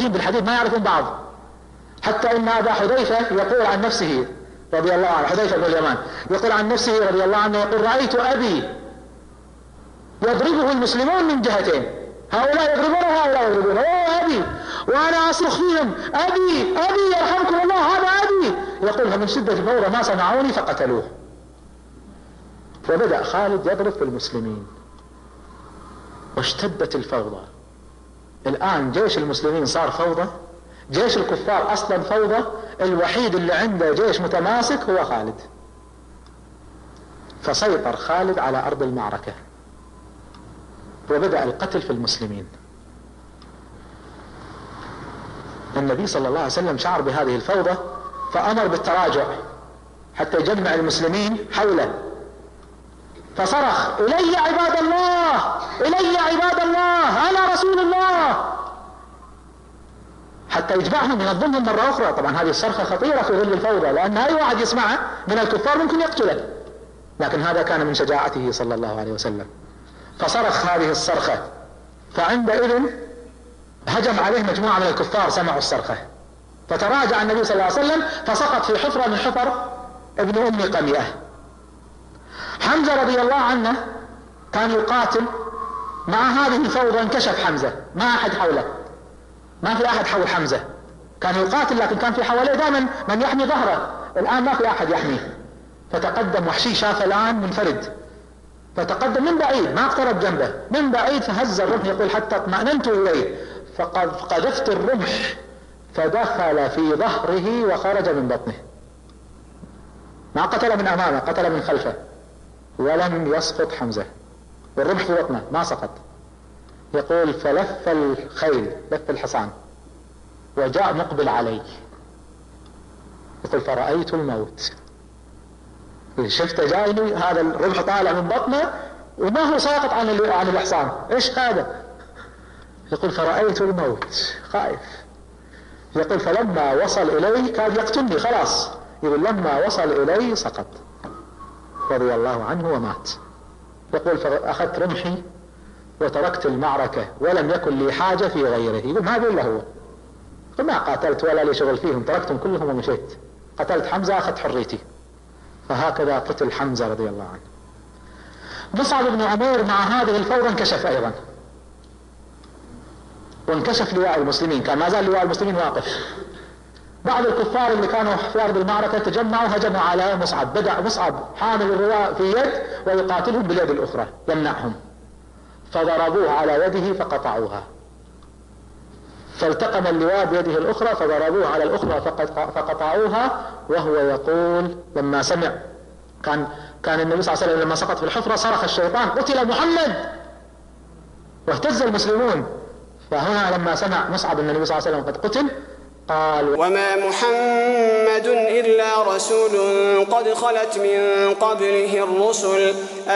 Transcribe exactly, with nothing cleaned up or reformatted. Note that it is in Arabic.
مبتدئين بالحديث ما يعرفون بعض، حتى إن أبا حذيفة يقول عن نفسه رضي الله عنه، حذيفة بن اليمان يقول عن نفسه رضي الله عنه، يقول رأيت أبي يضربه المسلمون من جهتين، هؤلاء يضربونه وهؤلاء يضربونه، أوه أبي، وأنا أصرخ فيهم أبي أبي يرحمكم الله هذا أبي. يقول فمن شدة الفورة ما صنعوني فقتلوه. وبدأ خالد يضرب في المسلمين واشتدت الفوضى. الآن جيش المسلمين صار فوضى، جيش الكفار أصلا فوضى، الوحيد اللي عنده جيش متماسك هو خالد. فسيطر خالد على أرض المعركة وبدأ القتل في المسلمين. النبي صلى الله عليه وسلم شعر بهذه الفوضى فأمر بالتراجع حتى يجمع المسلمين حوله، فصرخ إلي عباد الله إلي عباد الله أنا رسول الله، حتى يجمعهم ينظمهم مرة أخرى. طبعا هذه الصرخة خطيرة في ظل الفوضى، لأن أي واحد يسمعها من الكفار ممكن يقتله، لكن هذا كان من شجاعته صلى الله عليه وسلم. فصرخ هذه الصرخة، فعندئذ هجم عليه مجموعة من الكفار سمعوا الصرخة، فتراجع النبي صلى الله عليه وسلم فسقط في حفرة من حفر ابن أم قميئة. حمزة رضي الله عنه كان يقاتل مع هذه الفوضى، انكشف حمزة ما أحد حوله، ما في أحد حول حمزة، كان يقاتل لكن كان في حواليه دائما من يحمي ظهره، الآن ما في أحد يحميه. فتقدم وحشي شاف الآن منفرد، فتقدم من بعيد ما اقترب جنبه، من بعيد فهز الرمح، يقول حتى اطمأننت إليه فقد قذفت الرمح فدخل في ظهره وخرج من بطنه، ما قتل من أمامه قتل من خلفه، ولم يسقط حمزة والرمح في بطنه ما سقط. يقول فلف الخيل لف الحصان وجاء مقبل علي، يقول فرأيت الموت، شفت جايني هذا الرمح طالع من بطنه وما هو ساقط عن عن الحصان، ايش هذا؟ يقول فرأيت الموت خائف. يقول فلما وصل إلي كاد يقتلني خلاص، يقول لما وصل إلي سقط رضي الله عنه ومات. يقول فأخذت رمحي وتركت المعركة ولم يكن لي حاجة في غيره. يقول ما أقول له هو، يقول ما قاتلت ولا لي شغل فيهم، تركتهم كلهم ومشيت، قتلت حمزة أخذت حريتي. فهكذا قتل حمزة رضي الله عنه. مصعب بن عمير مع هذه الفوضى انكشف أيضا، وانكشف لواء المسلمين، كان ما زال لواء المسلمين واقف. بعض الكفار اللي كانوا في أرض المعركة تجمعوا هجموا على مصعب، بدأ مصعب حامل اللواء في يد ويقاتلهم باليد الأخرى يمنعهم، فضربوه على يده فقطعوها، فالتقم اللواء بيده الأخرى فضربوه على الأخرى فقطعوها، وهو يقول لما سمع، كان كان النبي صلى الله عليه وسلم لما سقط في الحفرة صرخ الشيطان قتل محمد، واهتز المسلمون. فهنا لما سمع مصعب أن النبي صلى الله عليه وسلم قد قتل قال وما محمد إلا رسول قد خلت من قبله الرسل